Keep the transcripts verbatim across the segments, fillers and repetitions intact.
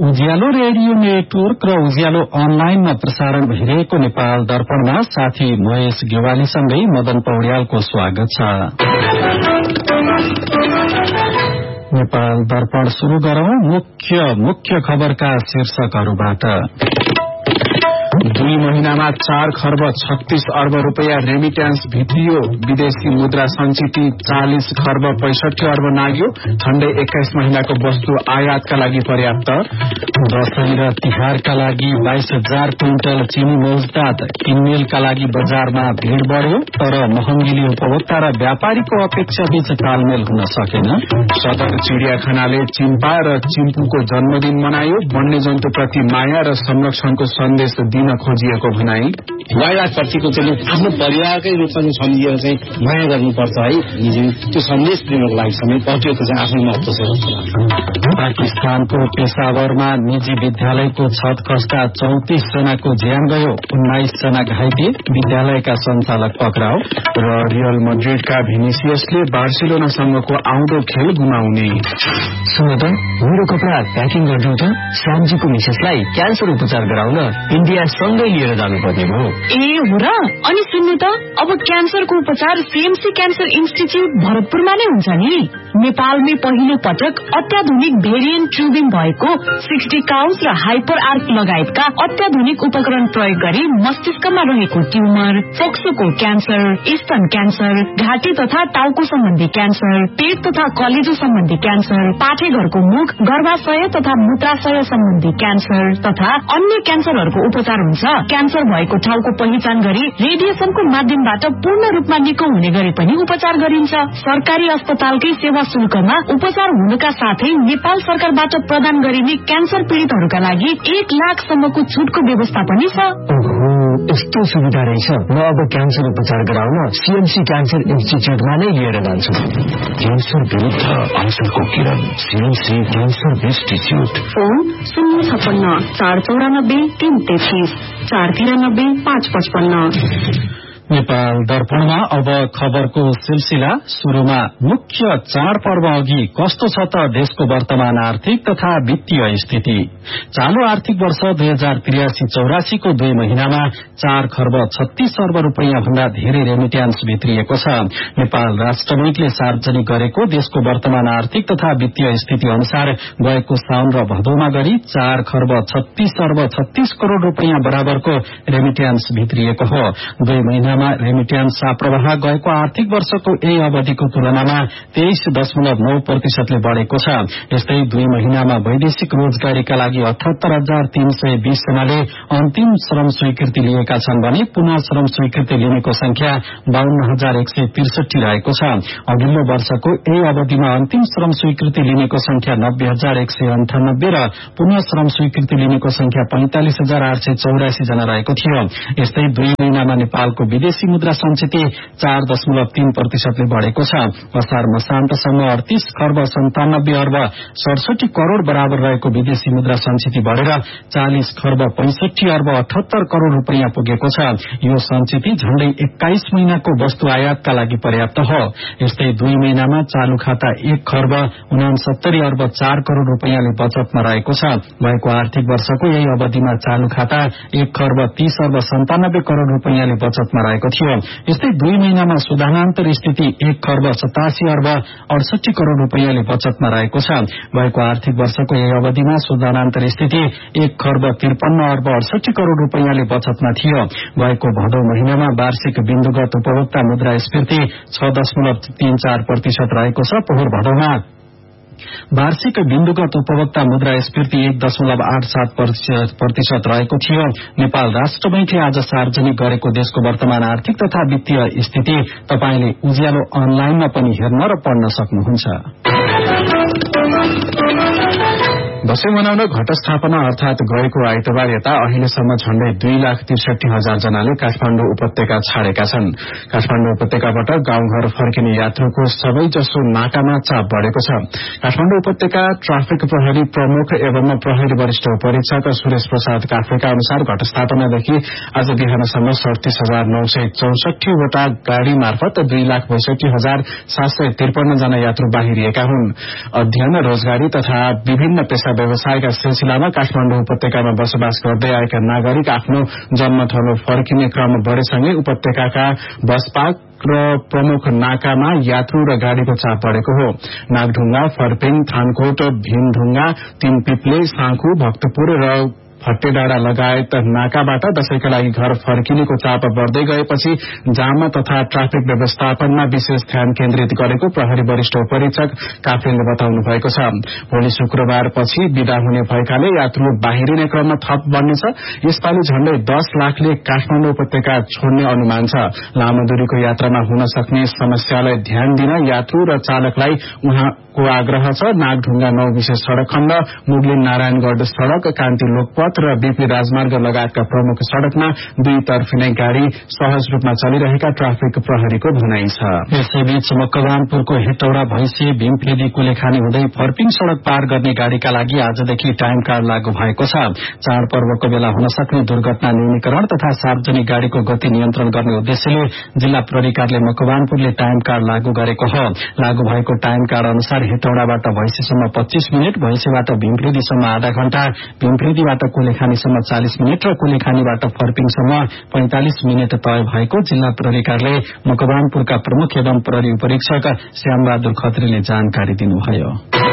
उज्यालो radio network र उज्यालो अनलाइनमा प्रसारण भइरहेको नेपाल दर्पणमा साथी महेश गेवालीसँगै मदन पौड्यालको स्वागत छ। नेपाल दर्पण शुरू गरौं मुख्य मुख्य खबरका शीर्षकहरूबाट। दुई महिनामा चार खर्ब छत्तीस अर्ब रूपियाँ रेमिट्यान्स भित्रियो। विदेशी मुद्रा संचिति चालिस खर्ब पैंसठी अर्ब नाग्यो। झण्डै एक्काइस महिनाको वस्तु आयातका लागि पर्याप्त। दशैं र तिहारका लागि बाइस हजार क्विन्टल चिनी मौजदात। किनमेलका लागि बजारमा भीड़ बढ़्यो, तर महँगीले उपभोक्ता र व्यापारीको अपेक्षा बीच तालमेल हुन सकेन। सदर चिड़ियाखानाले चिम्पा र चिम्पूको जन्मदिन मनायो। वन्यजन्तुप्रति माया र संरक्षणको सन्देश दिन खोजिएको भनाई। वाइलाप्रतिको चाहिँ आफ्नो परिवारकै रूपमा चाहिँ सम्झिएर चाहिँ माया गर्नुपर्छ है। त्यो सन्देश दिनको लागि समय पट्टिएको चाहिँ आफ्नो महत्व छ। पाकिस्तानको पेशावरमा निजी विद्यालयको छत खस्दा चौतिस जनाको ज्यान गयो, उन्नाइस जना घाइते। विद्यालयका संचालक पक्राउ। र रियल मड्रिडका भिनिसियसले बार्सिलोनासँगको आउँदो खेल गुमाउने। सुन त, मेरो कपडा प्याकिङ गर्नु त। श्यामजीको मिसेसलाई क्यान्सर उपचार गराउन इन्डिया सँगै लिएर जानुपर्ने हो। ए हो र? अनि सुन्नु त, अब क्यान्सरको उपचार सीएमसी क्यान्सर इन्स्टिच्युट भरतपुरमा नै हुन्छ नि। नेपालमै पहिलो पटक अत्याधुनिक भेरिएन्ट ट्युबिङ भएको सिक्सटी काउन्स र हाइपर आर्क लगायतका अत्याधुनिक उपकरण प्रयोग गरी मस्तिष्कमा रहेको ट्युमर, फोक्सोको क्यान्सर, स्तन क्यान्सर, घाँटी तथा टाउको सम्बन्धी क्यान्सर, पेट तथा कलेजो सम्बन्धी क्यान्सर, पाठेघरको मुख, गर्भाशय तथा मूत्राशय सम्बन्धी क्यान्सर तथा अन्य क्यान्सरहरूको उपचार हुन्छ। क्यान्सर भएको ठाउँको पहिचान गरी रेडिएसनको माध्यमबाट पूर्ण रूपमा निको हुने गरी पनि उपचार गरिन्छ। सरकारी अस्पतालकै सेवा शुल्कमा उपचार हुनुका साथै नेपाल सरकारबाट प्रदान गरिने क्यान्सर पीड़ितहरूका लागि एक लाखसम्मको छुटको व्यवस्था पनि छ। यस्तो सुविधा रहेछ। म अब क्यान्सर उपचार गराउन सीएमसी क्यान्सर इन्स्टिच्युटमा नै लिएर जान्छु। क्यान्सर विरुद्ध आशंकाको किरण, सीएमसी क्यान्सर इन्स्टिच्युट। फोन शून्य छप्पन्न चार चौरानब्बे तीन तेत्तीस चार तिरानब्बे पाँच पचपन्न। नेपाल दर्पणमा अब खबरको सिलसिला। शुरूमा मुख्य चाडपर्व अघि कस्तो छ त देशको वर्तमान आर्थिक तथा वित्तीय स्थिति। चालू आर्थिक वर्ष दुई हजार त्रियासी चौरासीको दुई महिनामा चार खर्ब छत्तीस अर्ब रूपियाँ भन्दा धेरै रेमिट्यान्स भित्रिएको छ। नेपाल राष्ट्र बैंकले सार्वजनिक गरेको देशको वर्तमान आर्थिक तथा वित्तीय स्थिति अनुसार गएको साउन र भदौमा गरी चार खर्ब छत्तीस अर्ब छत्तीस करोड़ रूपियाँ बराबरको रेमिट्यान्स भित्रिएको हो। दुई महिना रेमिट्यान्स प्रवाह गएको आर्थिक वर्षको यही अवधिको तुलनामा तेइस दशमलव नौ प्रतिशतले बढ़ेको छ। यस्तै दुई महिनामा वैदेशिक रोजगारीका लागि अठहत्तर हजार तीन सय बीस जनाले अन्तिम श्रम स्वीकृति लिएका छन् भने पुनः श्रम स्वीकृति लिनेको संख्या बाहन्न हजार एक सय त्रिसठी रहेको छ। अघिल्लो वर्षको यही अवधिमा अन्तिम श्रम स्वीकृति लिनेको संख्या नब्बे हजार एक सय अन्ठानब्बे र पुनः श्रम स्वीकृति लिनेको संख्या पैंतालिस हजार आठ सय चौरासी जना रहेको थियो। यस्तै दुई महिनामा नेपालको विदेशी मुद्रा संचिति चार दशमलव तीन प्रतिशतले बढ़ेको छ। असार मसान्तसम्म अडतीस खर्ब सन्तानब्बे अर्ब सडसठी करोड़ बराबर रहेको विदेशी मुद्रा संचिति बढ़ेर चालिस खर्ब पैंसठी अर्ब अठहत्तर करोड़ रूपियाँ पुगेको छ। यो संचिति झण्डै एक्काइस महिनाको वस्तु आयातका लागि पर्याप्त हो। यस्तै दुई महिनामा चालू खाता एक खर्ब उनासत्तरी अर्ब चार करोड़ रूपियाँले बचतमा रहेको छ। भएको आर्थिक वर्षको यही अवधिमा चालू खाता एक खर्ब तीस अर्ब सन्तानब्बे करोड़ रूपियाँले बचतमा रहेको थियो। यस्तै दुई महिनामा सुधानान्तर स्थिति एक खर्ब सतासी अर्ब अडसठी करोड़ रूपियाँले बचतमा रहेको छ। भएको आर्थिक वर्षको यही अवधिमा सुधानान्तर स्थिति एक खर्ब त्रिपन्न अर्ब अडसठी करोड़ रूपियाँले बचतमा थियो। भएको भदौ महिनामा वार्षिक बिन्दुगत उपभोक्ता मुद्रास्फीति छ दशमलव तीन चार प्रतिशत रहेको छ। पोहोर भदौमा वार्षिक बिन्दुगत उपभोक्ता मुद्रास्फीति एक दशमलव आठ सात प्रतिशत रहेको थियो। नेपाल राष्ट्र बैंकले आज सार्वजनिक गरेको देशको वर्तमान आर्थिक तथा वित्तीय स्थिति तपाईले उज्यालो अनलाइनमा पनि हेर्न र पढ्न सक्नुहुन्छ। दशैं मनाउन घटस्थापना अर्थात गएको आइतबार यता अहिलेसम्म झण्डै दुई लाख त्रिसठी हजार जनाले काठमाडौँ उपत्यका छाडेका छन्। काठमाडौँ उपत्यकाबाट गाउँघर फर्किने यात्रुको सबैजसो नाकामा चाप बढ़ेको छ। काठमाडौँ उपत्यका ट्राफिक प्रहरी प्रमुख एवं प्रहरी वरिष्ठ उपरीक्षक सुरेश प्रसाद काफ्रेका अनुसार घटस्थापनादेखि आज बिहानसम्म सड़तीस हजार नौ सय चौसठी वटा गाड़ी मार्फत दुई लाख बैसठी हजार सात सय त्रिपन्न जना यात्रु बाहिरिएका हुन्। अध्ययन, रोजगारी तथा विभिन्न पेशा व्यवसायका सिलसिलामा काठमाडौँ उपत्यकामा बसोबास गर्दै आएका नागरिक आफ्नो जन्मथलो फर्किने क्रम बढ़ेसँगै उपत्यकाका बस पार्क र प्रमुख नाकामा यात्रु र गाड़ीको चाप बढ़ेको हो। नागढुंगा, फर्पिङ, थानकोट, भीमढुंगा, तीनपिप्ले, साँखु, भक्तपुर र फट्टेडाँडा लगायत नाकाबाट दशैंका लागि घर फर्किनेको चाप बढ़दै गएपछि जाम तथा ट्राफिक व्यवस्थापनमा विशेष ध्यान केन्द्रित गरेको प्रहरी वरिष्ठ उपरीक्षक काफेलले बताउनु भएको छ। भोलि शुक्रबार पछि विदा हुने भएकाले यात्रु बाहिरिने क्रममा थप बढ़नेछ। यसपालि झण्डै दस लाखले काठमाडौँ उपत्यका छोड्ने अनुमान छ। लामो दूरीको यात्रामा हुन सक्ने समस्यालाई ध्यान दिन यात्रु र चालकलाई उहाँको आग्रह छ। नागढुंगा नौ विशेष सड़क खण्ड, मुगलिन नारायणगढ़ सड़क, कान्ति लोकपथ र बीपी राजमार्ग लगायतका प्रमुख सड़कमा दुई तर्फी नै गाड़ी सहज रूपमा चलिरहेका ट्राफिक प्रहरीको भनाई छ। यसैबीच मकवानपुरको हेटौडा भैंसे भीमफेदी कुलेखानी हुँदै फर्पिङ सड़क पार गर्ने गाड़ीका लागि आजदेखि टाइम कार्ड लागू भएको छ। चाडपर्वको बेला हुन सक्ने दुर्घटना न्यूनीकरण तथा सार्वजनिक गाड़ीको गति नियन्त्रण गर्ने उद्देश्यले जिल्ला प्रहरी कार्यालय मकवानपुरले टाइम कार्ड लागू गरेको हो। लागू भएको टाइम कार्ड अनुसार हेटौडाबाट भैंसेसम्म पच्चीस मिनट, भैंसेबाट भीमफेदीसम्म आधा घण्टा, भीमफेदीबाट कुलेखानीसम्म चालीस मिनट र कुलेखानीबाट फर्पिङसम्म पैंतालिस मिनट तय भएको जिल्ला प्रहरी कार्यालय मकवानपुरका प्रमुख एवं प्रहरी उपरीक्षक श्यामबहादुर खत्रीले जानकारी दिनुभयो।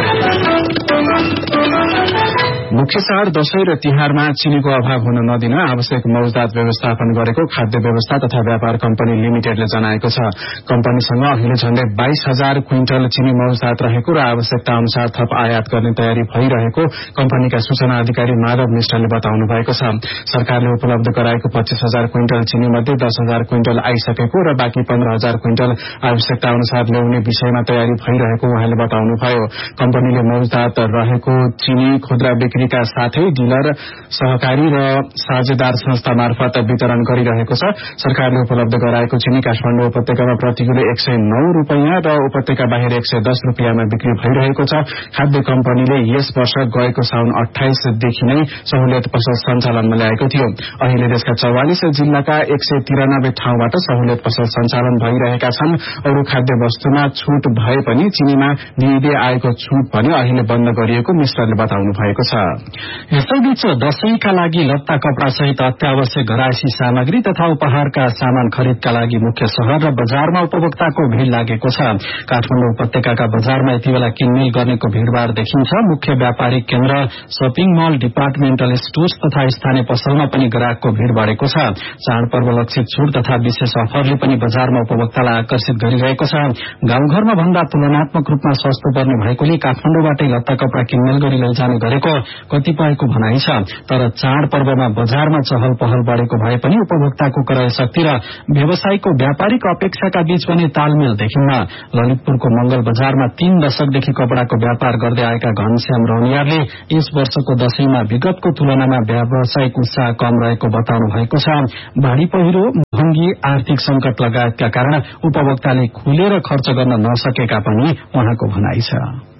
मुख्य चाड दशैं र तिहारमा चिनीको अभाव हुन नदिन आवश्यक मौजदात व्यवस्थापन गरेको खाद्य व्यवस्था तथा व्यापार कम्पनी लिमिटेडले जनाएको छ। कम्पनीसँग अहिले झण्डै बाइस हजार क्विन्टल चिनी मौजदात रहेको र आवश्यकता अनुसार थप आयात गर्ने तयारी भइरहेको कम्पनीका सूचना अधिकारी माधव मिश्रले बताउनु भएको छ। सरकारले उपलब्ध गराएको पच्चीस हजार क्विन्टल चिनी मध्ये दस हजार क्विन्टल आइसकेको र बाँकी पन्ध्र हजार क्विन्टल आवश्यकता अनुसार ल्याउने विषयमा तयारी भइरहेको उहाँले बताउनुभयो। कम्पनीले मौजदात रहेको चिनी खुद्रा बिक्री का साथै डीलर, सहकारी र साझेदार संस्था मार्फत वितरण गरिरहेको छ। सरकारले उपलब्ध गराएको चिनी काठमाडौँ उपत्यकामा प्रति किलो एक सय नौ रूपियाँ र उपत्यका बाहिर एक सय दस रूपियाँमा बिक्री भइरहेको छ। खाद्य कम्पनीले यस वर्ष गएको साउन अठाइसदेखि नै सहुलियत पसल सञ्चालनमा ल्याएको थियो। अहिले देशका चौवालिस जिल्लाका एक सय तिरानब्बे ठाउँबाट सहुलियत पसल सञ्चालन भइरहेका छन्। अरू खाद्य वस्तुमा छूट भए पनि चिनीमा दिइँदै आएको छूट भने अहिले बन्द गरिएको मिश्रले बताउनु भएको छ। यसैबीच दशैंका लागि लत्ता कपड़ा सहित अत्यावश्यक घरायसी सामग्री तथा उपहारका सामान खरिदका लागि मुख्य शहर र बजारमा उपभोक्ताको भीड़ लागेको छ। काठमाडौँ उपत्यकाका बजारमा यति बेला किनमेल गर्नेको भीड़भाड़ देखिन्छ। मुख्य व्यापारिक केन्द्र, शपिङ मल, डिपार्टमेन्टल स्टोर्स तथा स्थानीय पसलमा पनि ग्राहकको भीड़ बढ़ेको छ। चाडपर्व लक्षित छूट तथा विशेष अफरले पनि बजारमा उपभोक्तालाई आकर्षित गरिरहेको छ। गाउँघरमा भन्दा तुलनात्मक रूपमा सस्तो पर्ने भएकोले काठमाडौँबाटै लत्ता कपड़ा किनमेल गरी लैजाने गरेको कतिपयको भनाइ छ। तर चाडपर्वमा बजारमा चहल पहल बढ़ेको भए पनि उपभोक्ताको क्रय शक्ति र व्यवसायको व्यापारिक अपेक्षाका बीच पनि तालमेल देखिन्न। ललितपुरको मंगल बजारमा तीन दशकदेखि कपड़ाको व्यापार गर्दै आएका घनश्याम रौनियारले यस वर्षको दशैंमा विगतको तुलनामा व्यावसायिक उत्साह कम रहेको बताउनु भएको छ। बाढ़ी पहिरो, महँगी, आर्थिक संकट लगायतका कारण उपभोक्ताले खुलेर खर्च गर्न नसकेका पनि उहाँको भनाइ छ।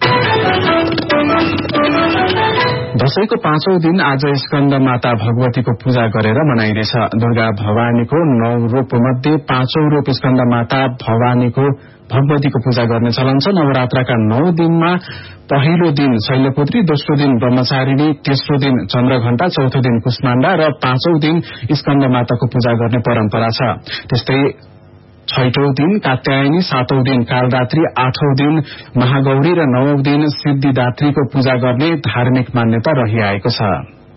दशैंको पाँचौं दिन आज स्कन्द माता भगवतीको पूजा गरेर मनाइनेछ। दुर्गा भवानीको नौ रूप मध्ये पाँचौं रूप स्कन्द माता भवानीको भगवतीको पूजा गर्ने चलन छ। नवरात्रका नौ दिनमा पहिलो दिन शैलपुत्री, दोस्रो दिन ब्रह्मचारिणी, तेस्रो दिन चन्द्रघण्टा, चौथो दिन कुष्माण्डा र पाँचौं दिन स्कन्द माताको पूजा गर्ने परम्परा छ। त्यस्तै छैटौं दिन कात्यायनी, सातौं दिन कालरात्रि, आठौं दिन महागौरी र नवौं दिन सिद्धिदात्रीको पूजा गर्ने धार्मिक मान्यता रहिआएको छ।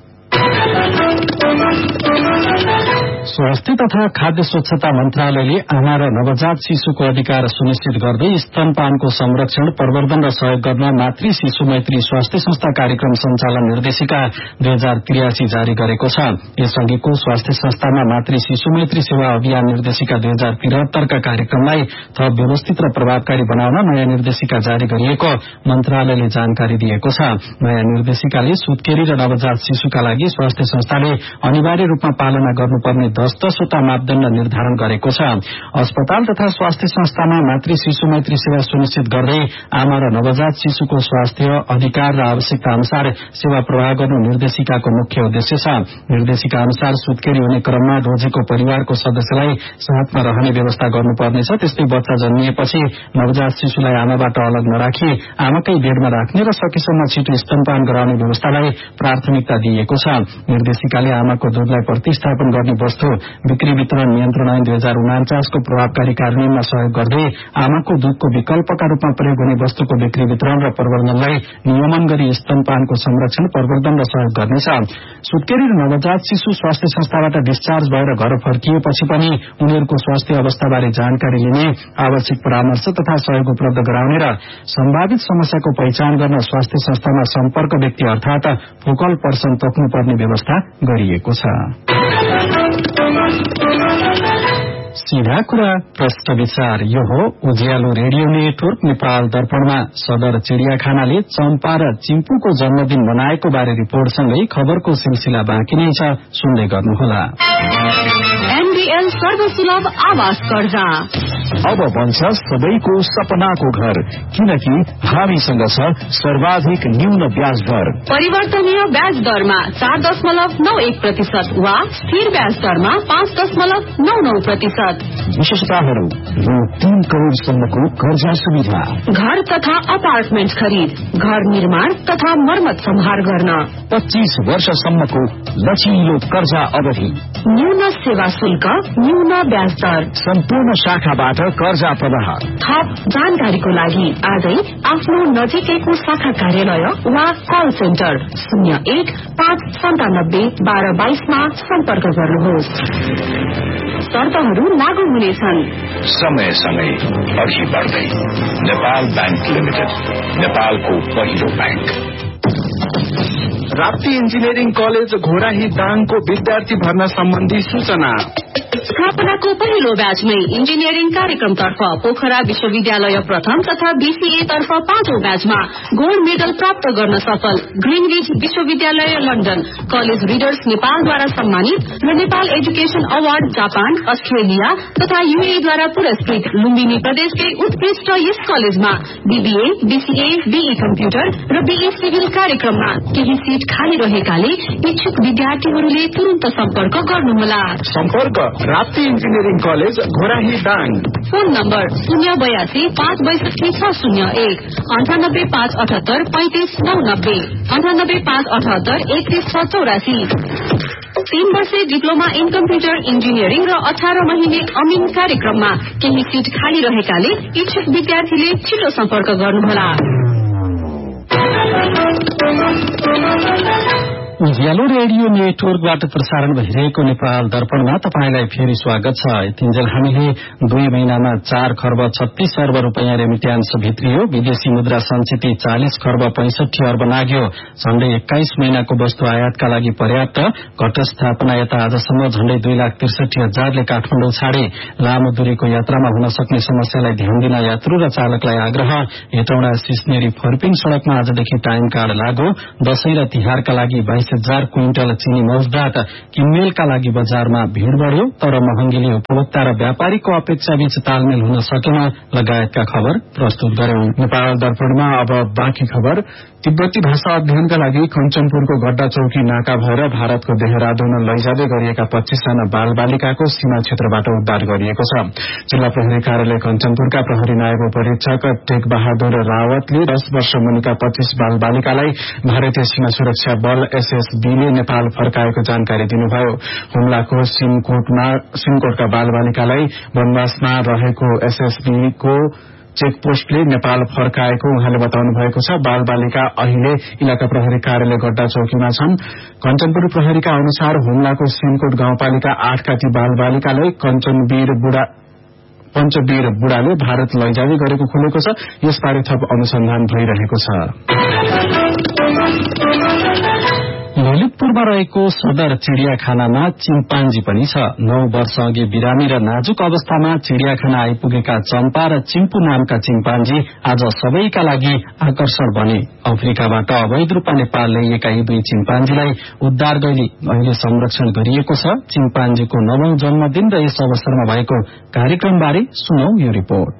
स्वास्थ्य तथा खाद्य स्वच्छता मन्त्रालयले आमा र नवजात शिशुको अधिकार सुनिश्चित गर्दै स्तनपानको संरक्षण, प्रवर्धन र सहयोग गर्न मातृ शिशु मैत्री स्वास्थ्य संस्था कार्यक्रम सञ्चालन निर्देशिका दुई हजार त्रियासी जारी गरेको छ। यसअघिको स्वास्थ्य संस्थामा मातृ शिशु मैत्री सेवा अभियान निर्देशिका दुई हजार त्रिहत्तरका कार्यक्रमलाई थप व्यवस्थित र प्रभावकारी बनाउन नयाँ निर्देशिका जारी गरिएको मन्त्रालयले जानकारी दिएको छ। नयाँ निर्देशिकाले सुत्केरी र नवजात शिशुका लागि स्वास्थ्य संस्थाले अनिवार्य रूपमा पालना गर्नुपर्ने दस दसवटा मापदण्ड निर्धारण गरेको छ। अस्पताल तथा स्वास्थ्य संस्थामा मातृ शिशु मैत्री सेवा सुनिश्चित गर्दै आमा र नवजात शिशुको स्वास्थ्य अधिकार र आवश्यकता अनुसार सेवा प्रवाह गर्नु निर्देशिकाको मुख्य उद्देश्य छ। निर्देशिका अनुसार सुत्केरी हुने क्रममा रोजेको परिवारको सदस्यलाई साथमा रहने व्यवस्था गर्नुपर्नेछ। त्यस्तै बच्चा जन्मिएपछि नवजात शिशुलाई आमाबाट अलग नराखी आमाकै बेडमा राख्ने र सकेसम्म छिटो स्तनपान गराउने व्यवस्थालाई प्राथमिकता दिइएको छ। निर्देशिकाले आमाको दूधलाई प्रतिस्थापन गर्ने वस्तु बिक्री वितरण नियन्त्रण ऐन दुई हजार उनाचास को प्रभावकारी कार्यान्वयनमा सहयोग गर्दै आमाको दूधको विकल्पका रूपमा प्रयोग हुने वस्तुको बिक्री वितरण र प्रवर्धनलाई नियमन गरी स्तनपानको संरक्षण प्रवर्धन र सहयोग गर्नेछ। सुत्केरी र नवजात शिशु स्वास्थ्य संस्थाबाट डिस्चार्ज भएर घर फर्किएपछि पनि उनीहरूको स्वास्थ्य अवस्थाबारे जानकारी लिने, आवश्यक परामर्श तथा सहयोग उपलब्ध गराउने र सम्भावित समस्याको पहिचान गर्न स्वास्थ्य संस्थामा सम्पर्क व्यक्ति अर्थात फोकल पर्सन तोक्नुपर्ने व्यवस्था गरिएको छ। सीधा कुरा प्रश्न विचार यो हो उज्यालो रेडियो नेटवर्क नेपाल दर्पणमा सदर चिड़ियाखानाले चम्पा र चिम्पूको जन्मदिन मनाएको बारे रिपोर्टसँगै खबरको सिलसिला बाँकी नै छ, सुन्दै गर्नुहोला। एनबीएल सर्वसुलभ आवास कर्जा अब बन्छ सबैको सपनाको घर, किनकि हामीसँग छ सर्वाधिक न्यून ब्याज दर। परिवर्तनीय ब्याज दरमा चार दशमलव नौ एक प्रतिशत वा स्थिर ब्याज दरमा पाँच दशमलव नौ नौ प्रतिशत। विशेषताहरू रु तीन करोड़सम्मको कर्जा सुविधा, घर तथा अपार्टमेन्ट खरीद, घर निर्माण तथा मर्मत सम्हार गर्न, पच्चीस वर्षसम्मको लचिलो कर्जा अवधि, न्यून सेवा शुल्क, न्यून ब्याज दर, सम्पूर्ण शाखाबाट कर्जा प्रवाह। थप जानकारीको लागि आजै आफ्नो नजिकैको शाखा कार्यालय वा कल सेन्टर शून्य एक पाँच सन्तानब्बे बाह्र बाइसमा सम्पर्क गर्नुहोस्। शर्तहरू लागू हुनेछन्। समय समय अघि बढ्दै नेपाल बैंक लिमिटेड, नेपालको पहिलो bank. Rapti engineering college Ghorahi दाङको विद्यार्थी भर्ना सम्बन्धी सूचना। स्थापनाको पहिलो ब्याचमै इन्जिनियरिङ कार्यक्रमतर्फ पोखरा विश्वविद्यालय प्रथम तथा बीसीए तर्फ पाँचौं ब्याचमा गोल्ड मेडल प्राप्त गर्न सफल ग्रीनविच विश्वविद्यालय लन्डन, कलेज रिडर्स नेपालद्वारा सम्मानित र Nepal education award Japan, Australia तथा यूएईद्वारा पुरस्कृत लुम्बिनी प्रदेशकै उत्कृष्ट यस कलेजमा बीबीए, बीसीए, बीई कम्प्युटर र बीई सिभिल कार्यक्रममा केही सीट खाली रहेकाले इच्छुक विद्यार्थीहरूले तुरन्त सम्पर्क गर्नुहोला। सम्पर्क Rapti engineering college Ghorahi Dang. Phone number शून्य बयासी पाँच बैसठी छ शून्य एक, अन्ठानब्बे पाँच अठहत्तर पैंतिस नौ नब्बे, अन्ठानब्बे पाँच अठहत्तर एकतीस छ चौरासी। तीन वर्षे डिप्लोमा इन कम्प्युटर इन्जिनियरिङ र अठार महिने अमिन कार्यक्रममा केही सीट खाली रहेकाले इच्छुक विद्यार्थीले छिटो सम्पर्क गर्नुहोला। उज्यालो रेडियो नेटवर्कबाट प्रसारण भइरहेको नेपाल दर्पणमा तपाईंलाई फेरि स्वागत छ। यतिन्जेल हामीले दुई महिनामा चार खर्ब छत्तीस अर्ब रूपियाँ रेमिट्यान्स भित्रियो, विदेशी मुद्रा संचिति चालिस खर्ब पैंसठी अर्ब नाग्यो। झण्डै एक्काइस महिनाको वस्तु आयातका लागि पर्याप्त घटस्थापना यता आजसम्म झण्डै दुई लाख त्रिसठी हजारले काठमाडौँ छाडे। लामो दूरीको यात्रामा हुन सक्ने समस्यालाई ध्यान दिन यात्रु र चालकलाई आग्रह। हेटौँडा सिस्नेरी फर्पिङ सड़कमा आजदेखि टाइम कार्ड लागू। दशैं र तिहारका लागि बाइस हजार क्विन्टल चिनी मौजदात किन्मेलका लागि बजारमा भीड़ बढ़्यो, तर महँगीले उपभोक्ता र व्यापारीको अपेक्षाबीच तालमेल हुन सकेन, लगायतका खबर प्रस्तुत गर्यौं। नेपाल दर्पणमा अब बाँकी खबर। तिब्बती भाषा अध्ययनका लागि कञ्चनपुरको गड्डा चौकी नाका भएर भारतको देहरादून लैजाँदै गरिएका पच्चीस जना बाल बालिकाको सीमा क्षेत्रबाट उद्धार गरिएको छ। जिल्ला प्रहरी कार्यालय कञ्चनपुरका प्रहरी नायब उपरीक्षक टेक बहादुर रावतले दस वर्ष मुनिका पच्चीस बाल बालिकालाई भारतीय सीमा सुरक्षा बल एसएसबीले नेपाल फर्काएको जानकारी दिनुभयो। हुम्लाको सिमकोटमा सिमकोटका बाल बालिकालाई वनवासमा रहेको एसएसबीको चेकपोस्टले नेपाल फर्काएको उहाँले बताउनु भएको छ। बाल बालिका अहिले इलाका प्रहरी कार्यालय गड्डा चौकीमा छन्। कञ्चनपुर प्रहरीका अनुसार हुम्लाको सिमकोट गाउँपालिका आठका ती बाल बालिकालाई कञ्चनवीर बुढा पञ्चवीर बुढाले भारत लैजाने गरेको खुलेको छ। यसबारे थप अनुसन्धान भइरहेको छ। ललितपुर शहरमा रहेको सदर चिड़ियाखानामा चिम्पान्जी पनि छ। नौ वर्ष अघि बिरामी र नाजुक अवस्थामा चिड़ियाखाना आइपुगेका चम्पा र चिम्पू नामका चिम्पान्जी आज सबैका लागि आकर्षण बने। अफ्रिकाबाट अवैध रूपमा नेपाल ल्याइएका यी दुई चिम्पान्जीलाई उद्धार गरी अहिले संरक्षण गरिएको छ। चिम्पान्जीको नवौं जन्मदिन र यस अवसरमा भएको कार्यक्रमबारे सुनौ यो रिपोर्ट।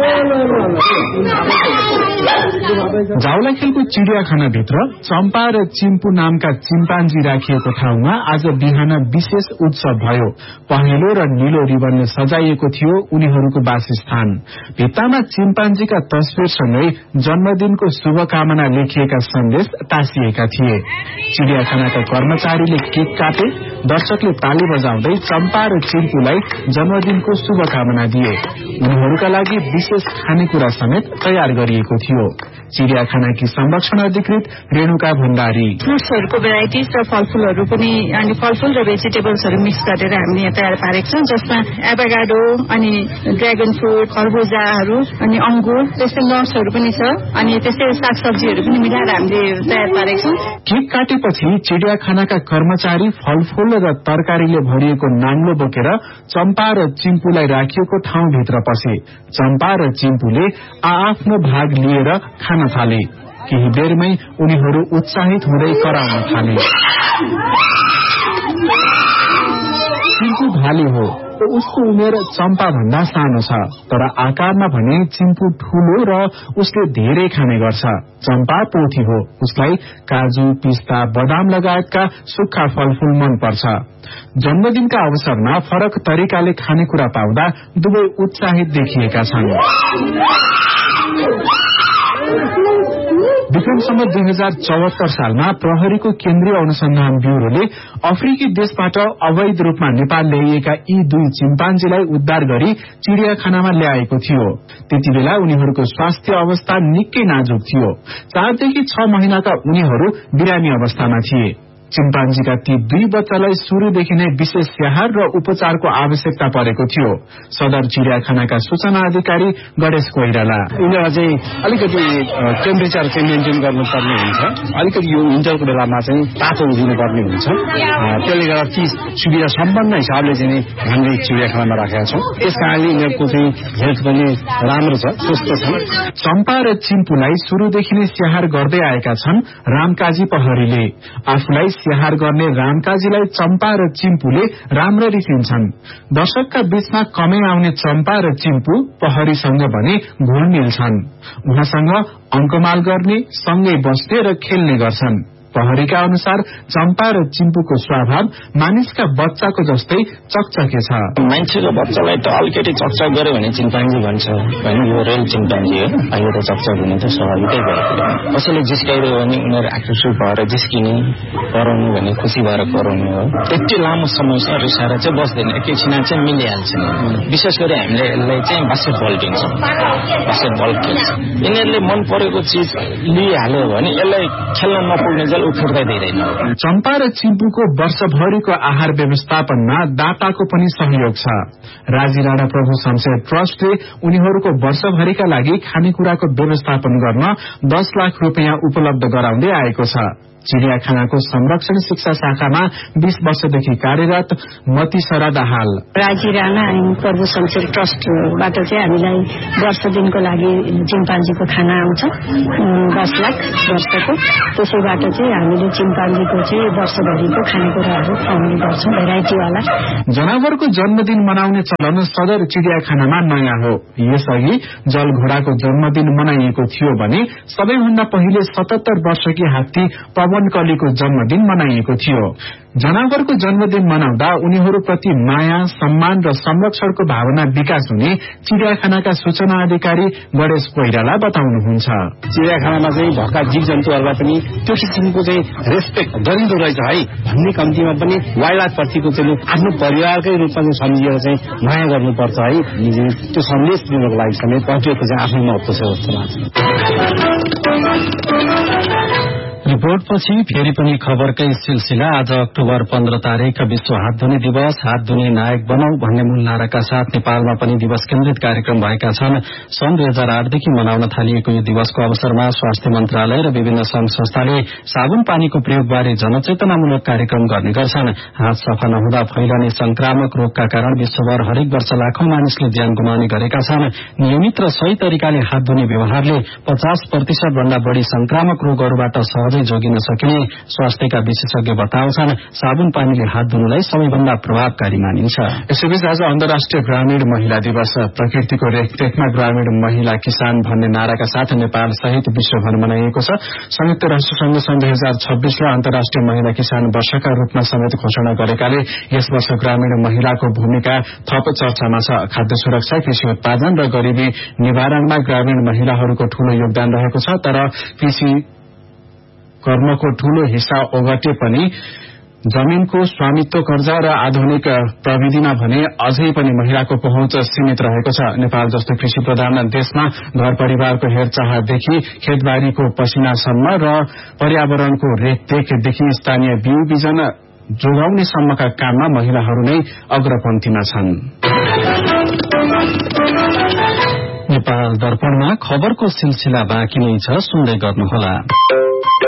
जावलाखेलको चिड़ियाखानाभित्र चम्पा र चिम्पू नामका चिम्पान्जी राखिएको ठाउँमा आज बिहान विशेष उत्सव भयो। पहेँलो र नीलो रिबनले सजाइएको थियो उनीहरूको वासस्थान। भित्तामा चिम्पान्जीका तस्विरसँगै जन्मदिनको शुभकामना लेखिएका सन्देश टाँसिएका थिए। चिड़ियाखानाका कर्मचारीले केक काटे, दर्शकले ताली बजाउँदै चम्पा र चिम्पूलाई जन्मदिनको शुभकामना दिए। उनीहरूका लागि विशेष खानेकुरा समेत तयार गरिएको थियो। चिड़ियाखानाकी संरक्षण अधिकृत रेणुका भण्डारी फ्रुट्सहरूको भेराइटिज र फलफूलहरू पनि अनि फलफूल र भेजिटेबल्सहरू मिक्स गरेर हामीले यहाँ तयार पारेको छौं, जसमा एभाकाडो अनि ड्रागन फ्रुट, खरबुजाहरू अनि अंगुर, त्यस्तै नट्सहरू पनि छ अनि त्यस्तै सागसब्जीहरू पनि मिलाएर हामीले तयार पारेको छौं। केक काटेपछि चिड़ियाखानाका कर्मचारी फलफूल र तरकारीले भरिएको नाङ्लो बोकेर चम्पा र चिम्पूलाई राखिएको ठाउँभित्र पसे। चम्पा र चिम्पूले आआफ्नो भाग लिएर खान थाले। केही बेरमै उनीहरू उत्साहित हुँदै कराउन थाले। चिम्पू भाले हो, उसको उमेर चम्पा भन्दा सानो छ, तर आकारमा भने चिम्पू ठूलो र उसले धेरै खाने गर्छ। चम्पा पोथी हो, उसलाई काजु, पिस्ता, बदाम लगायतका सुक्खा फलफूल मन पर्छ। जन्मदिनका अवसरमा फरक तरिकाले खानेकुरा पाउँदा दुवै उत्साहित देखिएका छन्। विक्रमसम्म दुई हजार चौहत्तर सालमा प्रहरीको केन्द्रीय अनुसन्धान ब्यूरोले अफ्रिकी देशबाट अवैध रूपमा नेपाल ल्याइएका यी दुई चिम्पान्जीलाई उद्धार गरी चिड़ियाखानामा ल्याएको थियो। त्यति बेला उनीहरूको स्वास्थ्य अवस्था निकै नाजुक थियो। चारदेखि छ महिनाका उनीहरू बिरामी अवस्थामा थिए। चिम्पान्जीका ती दुई बच्चालाई शुरूदेखि नै विशेष स्याहार र उपचारको आवश्यकता परेको थियो। सदर चिड़ियाखानाका सूचना अधिकारी गणेश कोइराला यिनीहरूलाई चाहिँ अलिकति टेम्परेचर चाहिँ मेन्टेन गर्नुपर्ने हुन्छ, अलिकति यो विन्टरको बेलामा चाहिँ तातो दिनुपर्ने हुन्छ। त्यसले गर्दा ती सुविधा सम्पन्न हिसाबले चाहिँ हामीले चिड़ियाखानामा राखेका छौँ। त्यस कारणले यिनीहरूको चाहिँ हेल्थ पनि राम्रो छ, स्वस्थ छ। चम्पा र चिम्पूलाई शुरूदेखि नै स्याहार गर्दै आएका छन् रामकाजी प्रहरीले। आफूलाई स्याहार गर्ने रामकाजीलाई चम्पा र चिम्पूले राम्ररी चिन्छन्। दर्शकका बीचमा कमै आउने चम्पा र चिम्पू प्रहरीसँग भने घुलमिल छन्। उहाँसँग अंकमाल गर्ने, सँगै बस्ने र खेल्ने गर्छन्। प्रहरीका अनुसार चम्पा र चिम्पूको स्वभाव मानिसका बच्चाको जस्तै चकचके छ। मान्छेको बच्चालाई त अलिकति चकचक गर्यो भने चिम्पान्जी भन्छ होइन, यो रेल चिम्पान्जी हो। यो त चकचक हुने त स्वाभाविकै भयो। कसैले जिस्काइदियो भने उनीहरू आकर्षित भएर जिस्किने, कराउनु भने खुसी भएर कराउनु हो। यति लामो समयसम्म रिसाएर चाहिँ बस्दैन, एकैछिन चाहिँ मिलिहाल्छ। विशेष गरी हामीले यसलाई चाहिँ बास्केटबल दिन्छौँ, बास्केटबल खेल्छ। यिनीहरूले मन परेको चिज लिइहाल्यो भने यसलाई खेल्न नपुग्ने चम्पा र चिम्पूको वर्षभरिको आहार व्यवस्थापनमा दाताको पनि सहयोग छ। राजी राणा प्रभु शमशेर ट्रस्टले उनीहरूको वर्षभरिका लागि खानेकुराको व्यवस्थापन गर्न दस लाख रुपियाँ उपलब्ध गराउँदै आएको छ। चिड़ियाखानाको संरक्षण शिक्षा शाखामा बीस वर्षदेखि कार्यरत मती सरा दाहाल राजी राणा अनि प्रभु शमशेर ट्रस्टबाट चाहिँ हामीलाई वर्ष दिनको लागि चिम्पान्जीको खाना आउँछ दस लाख वर्षको। त्यसैबाट चाहिँ हामीले चिम्पान्जीको चाहिँ वर्षभरिको खानेकुराहरू खुवाउने गर्छौँ, भेराइटीवाला। जनावरको जन्मदिन मनाउने चलन सदर चिड़ियाखानामा नयाँ हो। यसअघि जलघोडाको जन्मदिन मनाइएको थियो भने सबैभन्दा पहिले सतहत्तर वर्षकी हात्ती पवनकलीको जन्मदिन मनाइएको थियो। जनावरको जन्मदिन मनाउँदा उनीहरूप्रति माया, सम्मान र संरक्षणको भावना विकास हुने चिड़ियाखानाका सूचना अधिकारी गणेश कोइराला बताउनुहुन्छ। चिड़ियाखानामा चाहिँ भएका जीव जन्तुहरूलाई पनि त्यो किसिमको चाहिँ रेस्पेक्ट गरिँदो रहेछ है भन्ने कम्तीमा पनि वाइल्ड लाइफ प्रतिको चाहिँ आफ्नो परिवारकै रूपमा चाहिँ सम्झिएर चाहिँ माया गर्नुपर्छ है। त्यो सन्देश दिनको लागि समेत पट्टिएको चाहिँ आफ्नो महत्व छ जस्तो लाग्छ। रिपोर्टपछि फेरि पनि खबरकै सिलसिला। आज अक्टोबर पन्ध्र तारीक विश्व हात धुने दिवस। हात धुने नायक बनाऊ भन्ने मूल नाराका साथ नेपालमा पनि दिवस केन्द्रित कार्यक्रम भएका छन्। सन् दुई हजार आठदेखि मनाउन थालिएको यो दिवसको अवसरमा स्वास्थ्य मन्त्रालय र विभिन्न संघ संस्थाले साबुन पानीको प्रयोगबारे जनचेतनामूलक कार्यक्रम गर्ने गर्छन्। हात सफा नहुँदा फैलने संक्रामक रोगका कारण विश्वभर हरेक वर्ष लाखौं मानिसले ज्यान गुमाउने गरेका छन्। नियमित र सही तरिकाले हात धुने व्यवहारले पचास प्रतिशत भन्दा बढ़ी संक्रामक रोगहरूबाट सहजै जोगिन सकिने स्वास्थ्यका विशेषज्ञ बताउँछन्। साबुन पानीले हात धुनुलाई सबैभन्दा प्रभावकारी मानिन्छ। यसैबीच आज अन्तर्राष्ट्रिय ग्रामीण महिला दिवस। प्रकृतिको रेखदेखमा ग्रामीण महिला किसान भन्ने नाराका साथ नेपाल सहित विश्वभर मनाइएको छ। संयुक्त राष्ट्र संघ सन् दुई हजार छब्बीसलाई अन्तर्राष्ट्रिय महिला किसान वर्षका रूपमा समेत घोषणा गरेकाले यस वर्ष ग्रामीण महिलाको भूमिका थप चर्चामा छ। खाद्य सुरक्षा, कृषि उत्पादन र गरीबी निवारणमा ग्रामीण महिलाहरूको ठूलो योगदान रहेको छ। तर कृषि कर्मको ठूलो हिस्सा ओगटे पनि जमीनको स्वामित्व कर्जा र आधुनिक प्रविधिमा भने अझै पनि महिलाको पहुँच सीमित रहेको छ। नेपाल जस्तो कृषि प्रधान देशमा घर परिवारको हेरचाहदेखि खेतबारीको पसिनासम्म र पर्यावरणको रेखदेखदेखि स्थानीय बिउ बिजन जोगाउने सम्मका काममा महिलाहरू नै अग्रपन्थीमा छन्। नेपाल दर्पणमा खबरको सिलसिला बाँकी नै छ, सुन्दै गर्नुहोला।